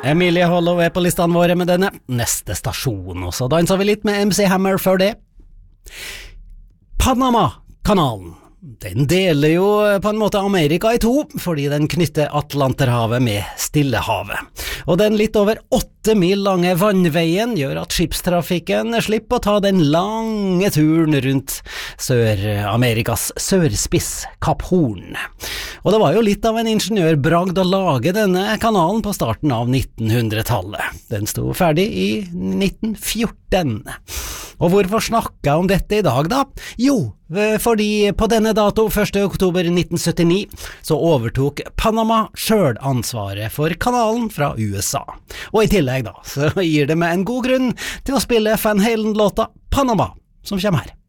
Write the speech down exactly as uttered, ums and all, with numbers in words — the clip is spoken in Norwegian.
Emilie Hollow er på listene våre med denne neste stasjon, og så danser vi litt med M C Hammer før det. Panama-kanalen. Den deler jo på en måte Amerika i to, fordi den knytter Atlanterhavet med Stillehavet. Og den litt over åtte mil lange vannveien gjør at skipstrafikken slipper å ta den lange turen rundt Sør-Amerikas sørspiss, Kapp Horn. Og det var jo litt av en ingeniørbragd å lage denne kanalen på starten av nittenhundretallet. Den sto ferdig i nitten fjorten. Og hvorfor snakker jeg om dette i dag da? Jo, fordi på denne dato, første oktober nitten syttini, så overtok Panama selv ansvaret for kanalen fra U S A. Og i tillegg da, så gir det meg en god grunn til å spille Van Halen-låta Panama, som kommer her.